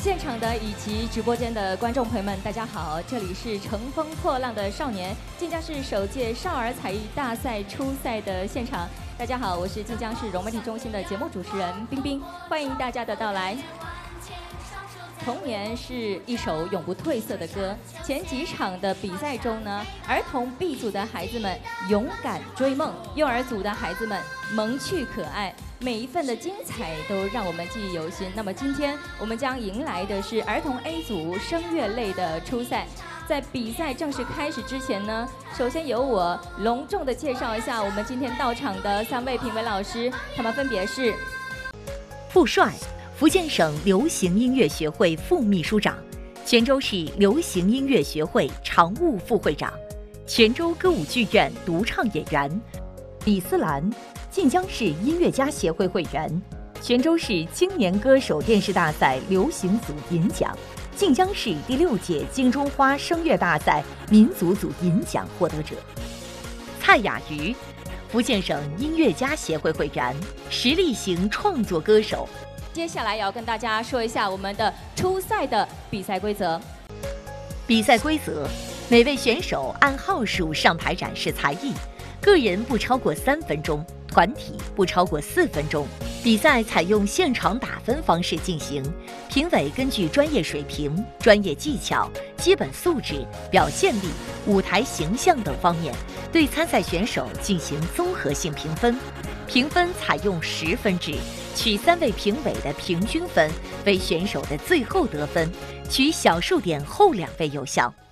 现场的以及直播间的观众朋友们，大家好，这里是乘风破浪的少年晋江市首届少儿才艺大赛初赛的现场。大家好，我是晋江市融媒体中心的节目主持人冰冰，欢迎大家的到来。童年是一首永不褪色的歌。前几场的比赛中呢，儿童 B 组的孩子们勇敢追梦，幼儿组的孩子们萌趣可爱，每一份的精彩都让我们记忆犹新。那么今天我们将迎来的是儿童 A 组声乐类的初赛。在比赛正式开始之前呢，首先由我隆重的介绍一下我们今天到场的3位评委老师，他们分别是傅帅，福建省流行音乐学会副秘书长，泉州市流行音乐学会常务副会长，泉州歌舞剧院独唱演员李思兰，晋江市音乐家协会会员，泉州市青年歌手电视大赛流行组银奖，晋江市第6届金钟花声乐大赛民族组银奖获得者蔡雅瑜，福建省音乐家协会会员，实力型创作歌手。 接下来也要跟大家说一下我们的初赛的比赛规则。 比赛规则：每位选手按号数上台展示才艺，个人不超过3分钟，团体不超过4分钟。比赛采用现场打分方式进行，评委根据专业水平、专业技巧、基本素质、表现力、舞台形象等方面，对参赛选手进行综合性评分。评分采用10分制，取3位评委的平均分为选手的最后得分，取小数点后2位有效。